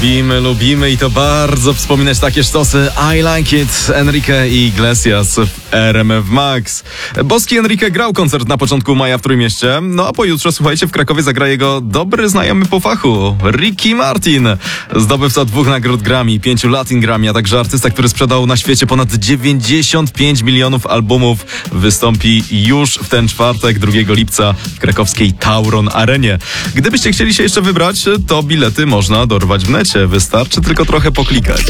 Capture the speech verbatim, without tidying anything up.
Lubimy, lubimy i to bardzo wspominać takie sztosy. I Like It, Enrique Iglesias w R M F Max. Boski Enrique grał koncert na początku maja w Trójmieście, no a pojutrze, słuchajcie, w Krakowie zagra jego dobry znajomy po fachu, Ricky Martin. Zdobywca dwóch nagród Grammy, pięciu Latin Grammy, a także artysta, który sprzedał na świecie ponad dziewięćdziesiąt pięć milionów albumów, wystąpi już w ten czwartek, drugiego lipca w krakowskiej Tauron Arenie. Gdybyście chcieli się jeszcze wybrać, to bilety można dorwać w necie. Wystarczy tylko trochę poklikać.